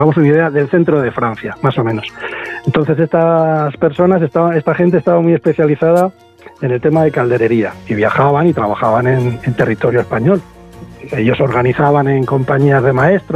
Vamos una idea del centro de Francia, más o menos. Entonces esta gente estaba muy especializada en el tema de calderería y viajaban y trabajaban en territorio español. Ellos organizaban en compañías de maestros